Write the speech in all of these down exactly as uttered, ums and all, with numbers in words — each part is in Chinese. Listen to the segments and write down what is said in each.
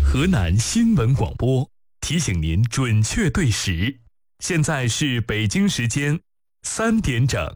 河南新闻广播提醒您准确对时，现在是北京时间三点整。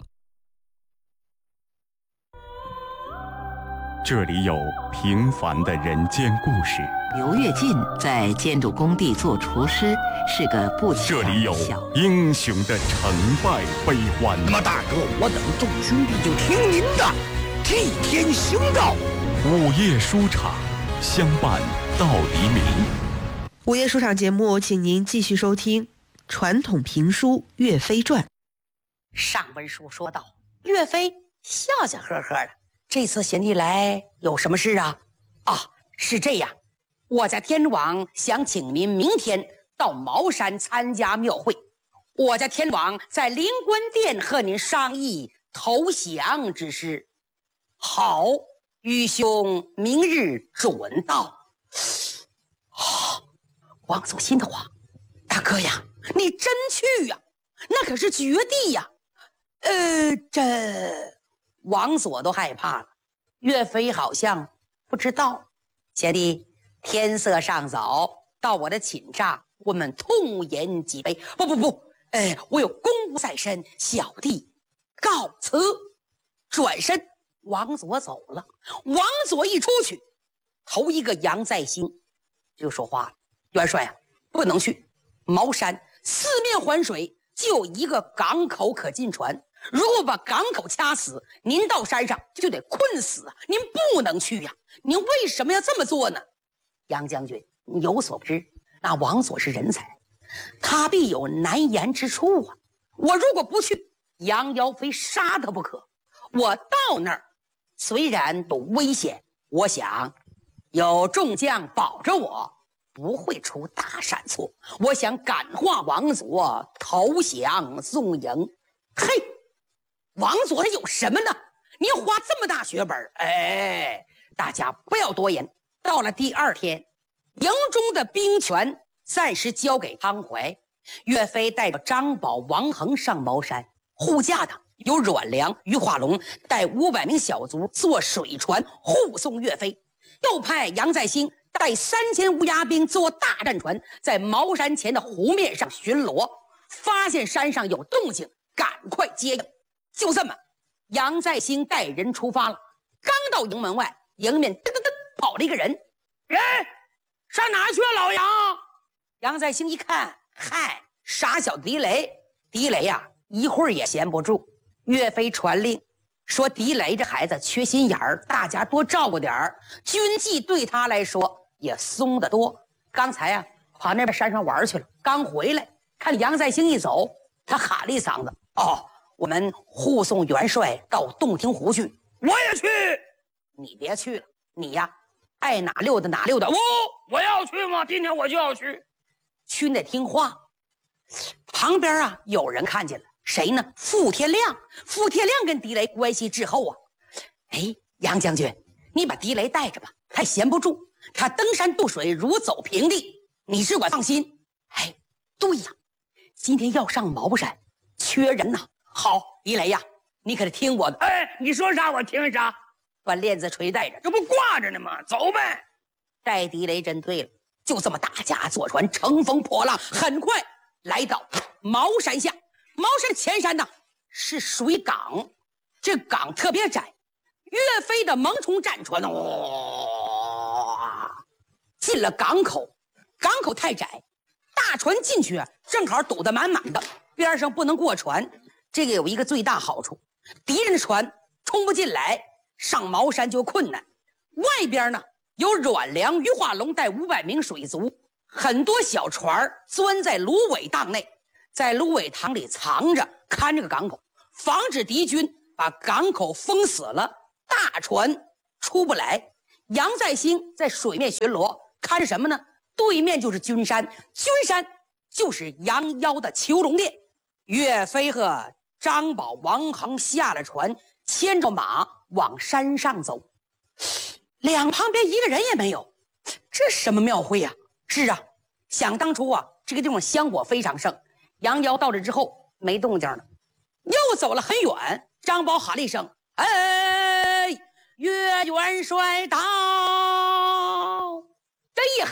这里有平凡的人间故事。 刘跃进在建筑工地做厨师，是个不强这里有英雄的成败悲欢。 那么大哥，我等众兄弟就听您的，替天行道。 午夜书场，相伴到黎明。 午夜书场节目，请您继续收听传统评书《岳飞传》。 上文书说到，岳飞笑笑呵呵的，这次贤弟来有什么事啊？啊，是这样，我家天王想请您明天到茅山参加庙会，我家天王在灵官殿和您商议投降之事。好，愚兄明日准到。啊，王祖心的话，大哥呀，你真去呀？那可是绝地呀！呃，这王佐都害怕了。岳飞好像不知道。贤弟，天色尚早，到我的寝帐，我们痛饮几杯。不不不，呃，我有公务在身，小弟告辞。转身，王佐走了。王佐一出去，头一个杨再兴就说话了：“元帅啊，不能去。茅山四面环水，就一个港口可进船。如果把港口掐死，您到山上就得困死啊！您不能去呀、啊！您为什么要这么做呢？”杨将军，你有所不知，那王佐是人才，他必有难言之处啊！我如果不去，杨妖非杀他不可。我到那儿，虽然有危险，我想有众将保着我，不会出大闪错。我想感化王佐，投降宋营。嘿，王佐他有什么呢？您花这么大血本，哎，大家不要多言。到了第二天，营中的兵权暂时交给汤怀。岳飞带着张宝、王衡上茅山，护驾的有阮良、于化龙，带五百名小卒坐水船护送岳飞。又派杨再兴带三千乌鸦兵坐大战船，在茅山前的湖面上巡逻，发现山上有动静，赶快接应。就这么，杨再兴带人出发了。刚到营门外，迎面噔噔噔跑了一个人。人上哪去啊，老杨？杨再兴一看，嗨，傻小狄雷。狄雷呀、啊，一会儿也闲不住。岳飞传令说，狄雷这孩子缺心眼儿，大家多照顾点儿。军纪对他来说也松得多。刚才啊，跑那边山上玩去了，刚回来，看杨再兴一走，他喊了一嗓子：“哦，我们护送元帅到洞庭湖去。”我也去。你别去了，你呀，爱哪溜达哪溜达。我我要去吗？今天我就要去。去得听话。旁边啊，有人看见了。谁呢？傅天亮。傅天亮跟狄雷关系至厚啊。哎，杨将军，你把狄雷带着吧，他闲不住，他登山渡水如走平地，你只管放心。哎，对呀，今天要上茅山，缺人呐。好，狄雷呀，你可得听我的。哎，你说啥我听啥。把链子锤带着，这不挂着呢吗？走呗。带狄雷真对了。就这么大家坐船乘风破浪，很快来到茅山下。茅山前山呢是水港，这港特别窄。岳飞的萌虫战船哇，进了港口，港口太窄，大船进去啊，正好堵得满满的，边上不能过船。这个有一个最大好处，敌人的船冲不进来，上茅山就困难。外边呢有阮良、于化龙带五百名水卒，很多小船钻在芦苇荡内，在芦苇塘里藏着，看这个港口，防止敌军把港口封死了，大船出不来。杨再兴在水面巡逻，看着什么呢？对面就是君山，君山就是杨妖的囚龙殿。岳飞和张宝、王衡下了船，牵着马往山上走，两旁边一个人也没有。这什么庙会呀、啊？是啊，想当初啊，这个地方香火非常盛。杨妖到这之后没动静了，又走了很远。张宝喊了一声：“哎，岳元帅到！”这一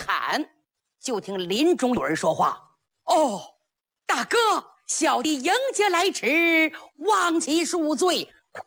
喊，就听林中有人说话：“哦，大哥，小弟迎接来迟，望其恕罪。”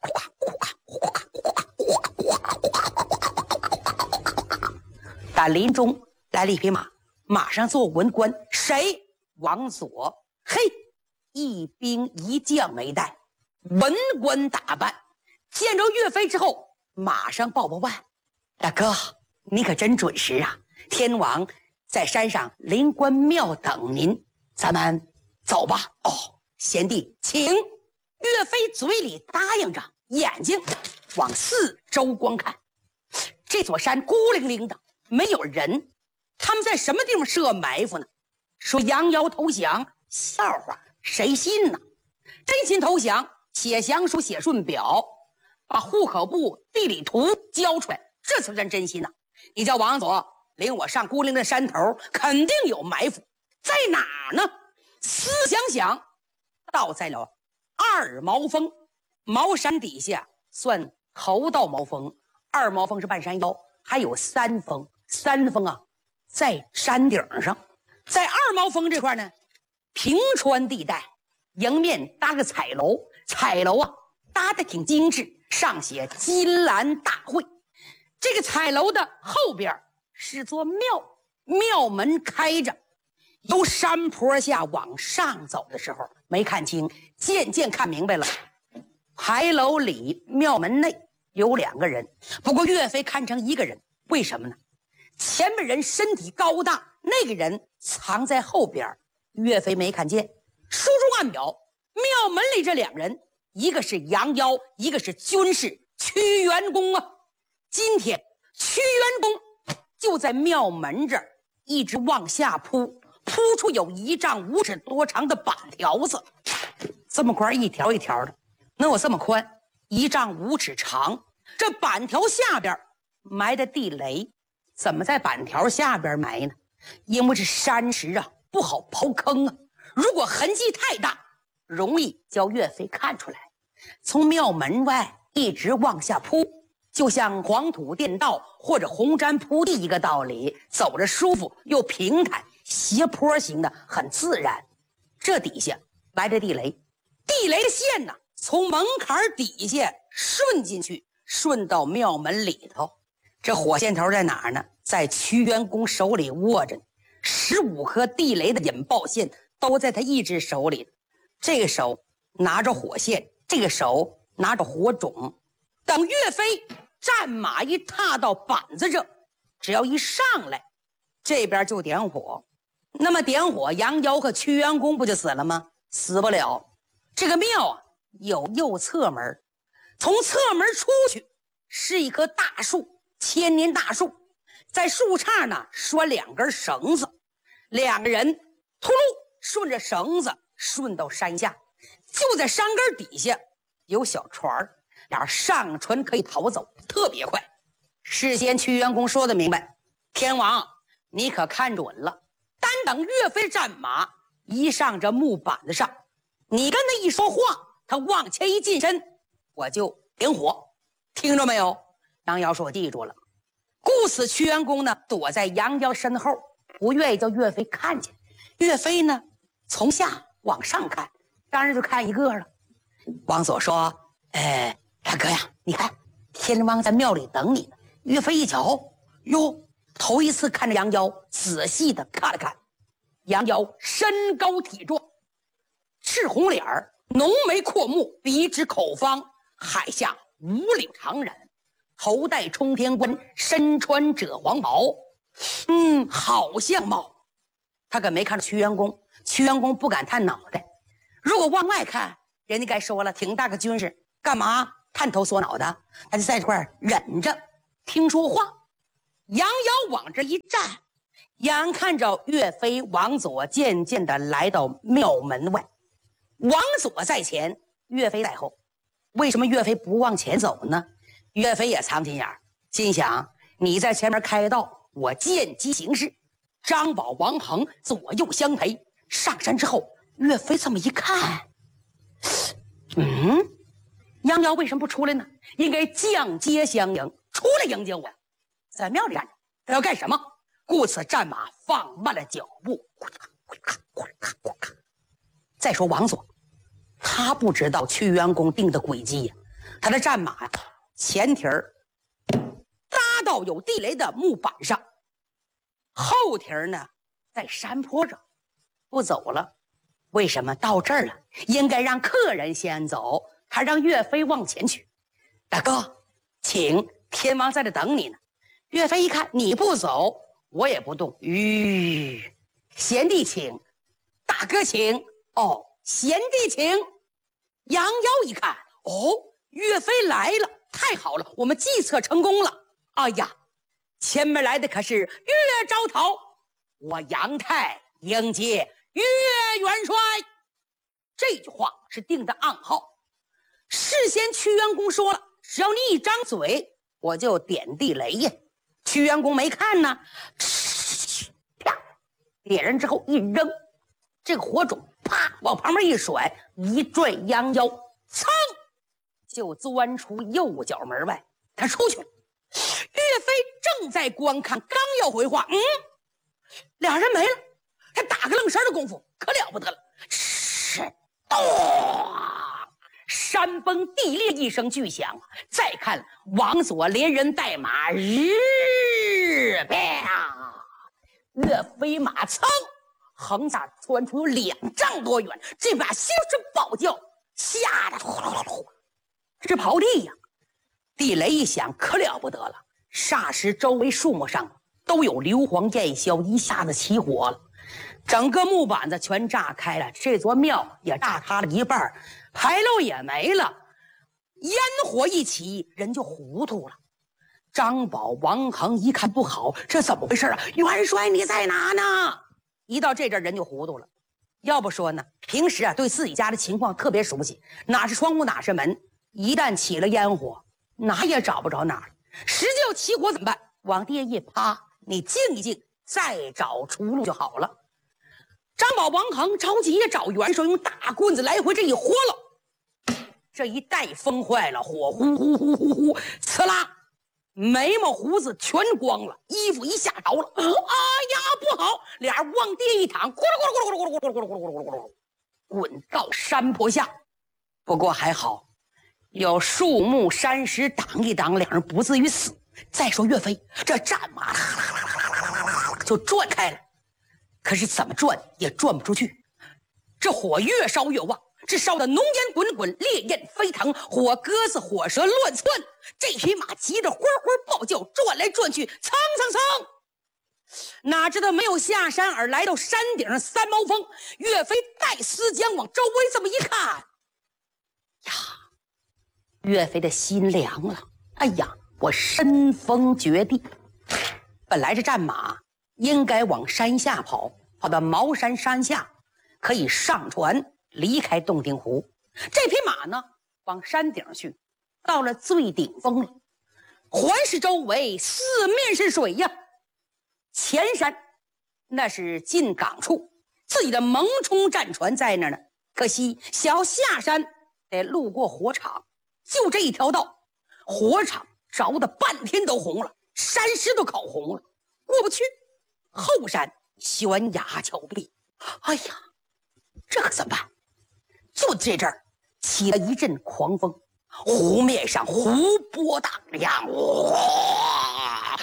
打林中来了一匹马，马上做文官，谁？王佐。嘿，一兵一将没带，文官打扮。见着岳飞之后，马上报报万：“大哥，你可真准时啊！天王在山上灵官庙等您，咱们走吧。”“哦，贤弟，请。”岳飞嘴里答应着，眼睛往四周观看。这座山孤零零的，没有人，他们在什么地方设埋伏呢？说杨瑶投降，笑话，谁信呢？真心投降，写降书，写顺表，把户口簿、地理图交出来，这才算真心呢。你叫王佐领我上孤零的山头，肯定有埋伏，在哪儿呢？思想想，到在了二毛峰，茅山底下算头道毛峰，二毛峰是半山腰，还有三峰，三峰啊在山顶上。在二毛峰这块呢，平川地带，迎面搭个彩楼，彩楼啊搭得挺精致，上写金兰大会。这个彩楼的后边是座庙，庙门开着，由山坡下往上走的时候没看清，渐渐看明白了，牌楼里庙门内有两个人，不过岳飞看成一个人，为什么呢？前面人身体高大，那个人藏在后边，岳飞没看见。书中暗表，庙门里这两人，一个是杨妖，一个是军士屈原公啊。今天屈原公就在庙门这儿，一直往下扑，扑出有一丈五尺多长的板条子，这么宽，一条一条的，能有这么宽，一丈五尺长。这板条下边埋的地雷，怎么在板条下边埋呢？因为是山石啊，不好刨坑啊。如果痕迹太大，容易叫岳飞看出来。从庙门外一直往下扑，就像黄土垫道或者红毡铺地一个道理，走着舒服又平坦，斜坡型的，很自然。这底下埋着地雷，地雷的线呢，从门槛底下顺进去，顺到庙门里头。这火线头在哪儿呢？在屈原公手里握着呢。十五颗地雷的引爆线都在他一只手里，这个手拿着火线，这个手拿着火种。等岳飞战马一踏到板子这，只要一上来，这边就点火。那么点火，杨瑶和屈原公不就死了吗？死不了。这个庙啊有右侧门，从侧门出去是一棵大树，千年大树，在树杈呢拴两根绳子，两个人秃噜顺着绳子顺到山下，就在山根底下有小船，俩人上船可以逃走，特别快。事先屈原公说的明白，天王你可看准了，单等岳飞战马一上这木板子上，你跟他一说话，他往前一近身，我就点火，听着没有？杨瑶说我记住了。故此屈原公呢躲在杨瑶身后，不愿意叫岳飞看见。岳飞呢从下往上看，当然就看一个了。王佐说：“哎，大哥呀，你看天王在庙里等你呢。”岳飞一瞧，哟，头一次看着杨瑶，仔细的看了看。杨瑶身高体壮，赤红脸儿，浓眉阔目，鼻直口方，海下五岭长髯，头戴冲天冠，身穿赭黄袍，嗯，好相貌。他可没看着屈原公，屈原公不敢探脑袋。如果往外看，人家该说了，挺大个军士，干嘛探头缩脑的？他就在这块忍着听说话。杨瑶往这一站，眼看着岳飞、王佐渐渐的来到庙门外，王佐在前，岳飞在后。为什么岳飞不往前走呢？岳飞也藏心眼儿，心想你在前面开道，我见机行事。张宝、王恒左右相陪。上山之后，岳飞这么一看，嗯，杨瑶为什么不出来呢？应该降阶相迎，出来迎接我，在庙里站着，他要干什么？ 故此战马放慢了脚步。再说王佐，他不知道屈原公定的诡计呀，他的战马呀，前蹄儿搭到有地雷的木板上，后蹄儿呢在山坡上，不走了。为什么到这儿了？应该让客人先走，他让岳飞往前去。大哥，请，天王在这等你呢。岳飞一看你不走，我也不动。吁，贤弟请，大哥请。哦，贤弟请。杨妖一看，哦，岳飞来了，太好了，我们计策成功了。哎呀，前面来的可是岳昭桃，我杨太迎接岳元帅。这句话是定的暗号。事先屈原公说了，只要你一张嘴，我就点地雷呀。屈原公没看呢，啪，点燃之后一扔，这个火种啪往旁边一甩，一拽羊腰，噌就钻出右角门外。他出去了。岳飞正在观看，刚要回话，嗯，俩人没了。他打个愣神的功夫，可了不得了，是咚，山崩地裂一声巨响。再看王佐连人带马，日啪，岳飞马噌横下窜出有两丈多远，这把星声暴叫，吓得直刨地呀！地雷一响，可了不得了，霎时周围树木上都有硫磺焰硝，一下子起火了，整个木板子全炸开了，这座庙也炸塌了一半，牌楼也没了，烟火一起，人就糊涂了。张宝、王恒一看不好，这怎么回事啊？元帅你在哪呢？一到这阵人就糊涂了。要不说呢，平时啊对自己家的情况特别熟悉，哪是窗户哪是门，一旦起了烟火，哪也找不着哪儿。实际要起火怎么办？往地下一趴，你静一静，再找出路就好了。张宝、王恒着急也找元帅，用大棍子来回这一豁了，这一带风坏了，火呼呼呼呼呼，呲啦，眉毛胡子全光了，衣服一下着了，哎呀不好！俩人往地一躺，咕噜咕噜咕噜咕噜咕噜咕噜咕噜咕噜咕噜咕噜咕噜，滚到山坡下。不过还好，有树木山石挡一挡，两人不至于死。再说岳飞这战马就转开了，可是怎么转也转不出去，这火越烧越旺，这烧的浓烟滚滚，烈焰飞腾，火鸽子火蛇乱窜。这匹马急着欢欢暴叫，转来转去，蹭蹭蹭，哪知道没有下山，而来到山顶上三毛峰。岳飞带丝将往周围这么一看呀，岳飞的心凉了。哎呀，我身逢绝地，本来这战马应该往山下跑，跑到茅山山下，可以上船离开洞庭湖。这匹马呢，往山顶去，到了最顶峰了，环视周围，四面是水呀。前山那是进港处，自己的蒙冲战船在那儿呢。可惜想要下山得路过火场，就这一条道，火场着的半天都红了，山石都烤红了，过不去。后山悬崖峭壁，哎呀，这可怎么办？就这阵儿起了一阵狂风，湖面上湖波荡漾，哇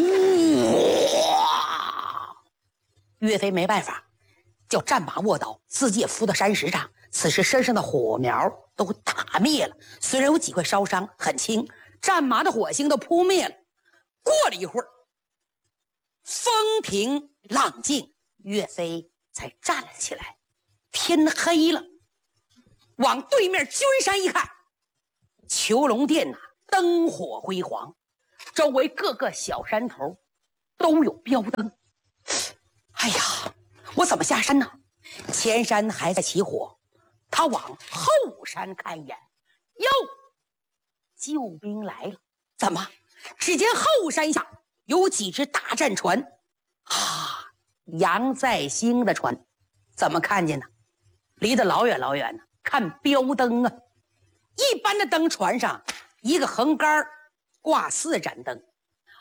哇！岳飞没办法，叫战马卧倒，自己也伏到山石上。此时身上的火苗都打灭了，虽然有几块烧伤，很轻，战马的火星都扑灭了。过了一会儿，风平浪静，岳飞才站了起来。天黑了，往对面君山一看，求龙殿呐、啊，灯火辉煌，周围各个小山头都有标灯。哎呀，我怎么下山呢？前山还在起火，他往后山看一眼，哟，救兵来了！怎么？只见后山下有几只大战船，啊，杨再兴的船。怎么看见呢？离得老远老远呢，看标灯啊！一般的灯船上一个横杆挂四盏灯，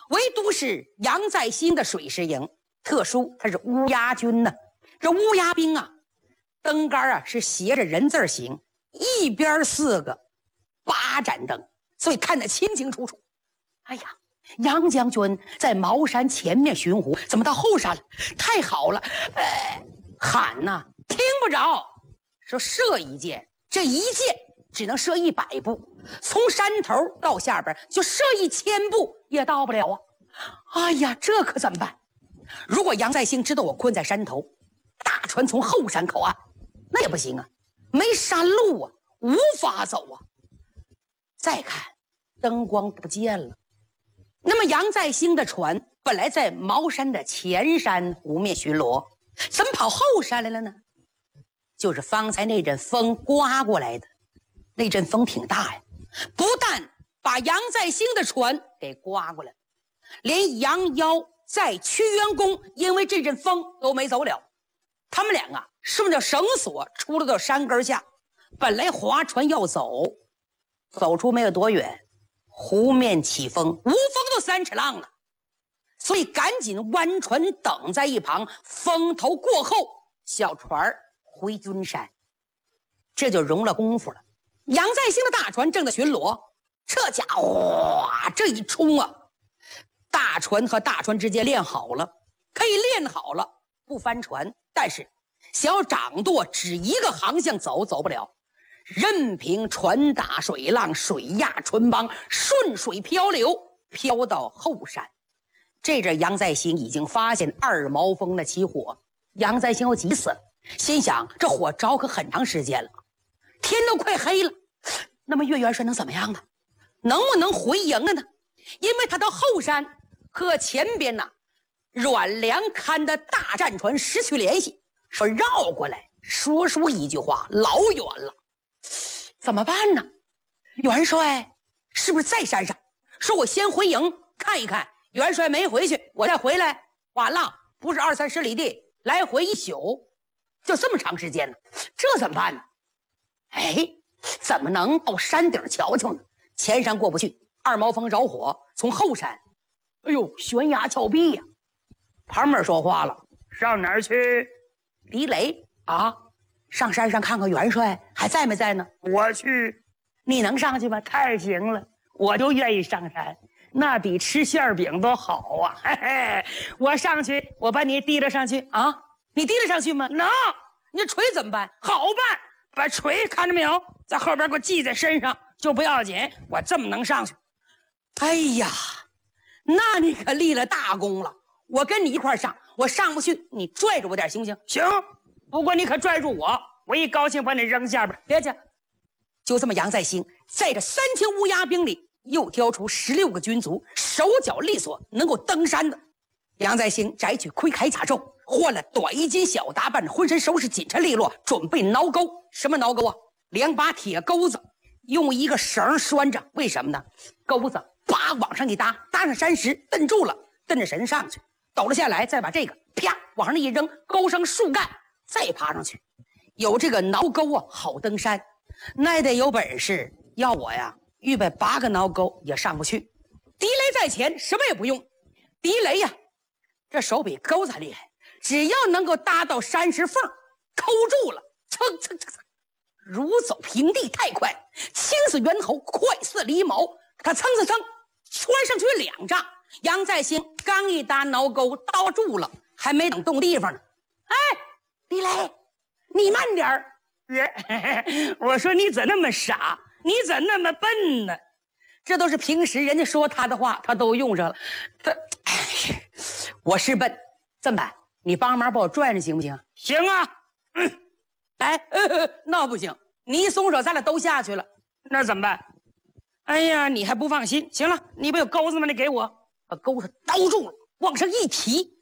唯独是杨再兴的水师营特殊，它是乌鸦军呢。这乌鸦兵啊，灯杆啊是斜着人字形，一边四个八盏灯，所以看得清清楚楚。哎呀，杨将军在茅山前面巡湖，怎么到后山了？太好了！呃，喊呐，听不着。说射一箭，这一箭只能射一百步，从山头到下边就射一千步也到不了啊！哎呀，这可怎么办？如果杨再兴知道我困在山头，大船从后山靠岸，那也不行啊，没山路啊，无法走啊。再看，灯光不见了。那么杨再兴的船本来在茅山的前山湖面巡逻，怎么跑后山来了呢？就是方才那阵风刮过来的，那阵风挺大呀，不但把杨再兴的船给刮过来，连杨妖在屈原公因为这阵风都没走了。他们俩啊顺着绳索出了到山根下，本来划船要走，走出没有多远，湖面起风，无风都三尺浪了，所以赶紧弯船等在一旁，风头过后，小船回君山，这就容了功夫了。杨再兴的大船正在巡逻，这家伙哇，这一冲啊，大船和大船之间练好了，可以练好了不翻船，但是想要掌舵只一个航向走走不了，任凭船打水浪，水压船帮，顺水漂流，飘到后山。这阵杨再兴已经发现二毛峰的起火，杨再兴又急死了，心想这火着可很长时间了，天都快黑了，那么岳元帅能怎么样呢？能不能回营了呢？因为他到后山和前边呢阮良看的大战船失去联系，说绕过来，说出一句话，老远了，怎么办呢？元帅是不是在山上？说我先回营看一看，元帅没回去，我再回来，完了，不是二三十里地，来回一宿，就这么长时间呢，这怎么办呢？哎，怎么能到山顶瞧瞧呢？前山过不去，二毛峰着火，从后山，哎呦，悬崖峭壁呀、啊！旁边说话了，上哪儿去？狄雷啊，上山上看看元帅还在没在呢？我去。你能上去吗？太行了，我就愿意上山，那比吃馅饼都好啊！嘿嘿，我上去，我把你提了上去啊！你提了上去吗？能。你这锤怎么办？好办，把锤看着没有，在后边给我系在身上就不要紧，我这么能上去。哎呀，那你可立了大功了。我跟你一块上，我上不去，你拽着我点行不行？行，不过你可拽住我，我一高兴把你扔下边。别去。就这么，杨再兴在这三千乌鸦兵里又挑出十六个军卒，手脚利索，能够登山的。杨再兴摘去盔铠甲胄，换了短衣襟小打扮，浑身收拾紧抻利落，准备挠钩。什么挠钩啊？两把铁钩子，用一个绳拴着。为什么呢？钩子啪往上一搭，搭上山石，蹬住了，蹬着绳上去，抖了下来，再把这个啪往上一扔，钩上树干，再爬上去。有这个挠钩啊，好登山。那得有本事，要我呀，预备八个挠钩也上不去。狄雷在前，什么也不用。狄雷呀，这手比钩子还厉害，只要能够搭到山石缝，扣住了，蹭蹭蹭蹭，如走平地，太快，轻似猿猴，快似狸猫。他蹭蹭蹭窜上去两丈，杨再兴刚一搭挠钩，搭住了，还没等动地方呢。哎，狄雷，你慢点儿。我说你怎那么傻，你怎那么笨呢？这都是平时人家说他的话，他都用上了。他，哎，我是笨，这么办？你帮忙把我拽着行不行？行啊。嗯，哎，呃，那不行，你一松手，咱俩都下去了，那怎么办？哎呀，你还不放心？行了，你不有钩子吗？你给我把钩子叨住了，往上一提，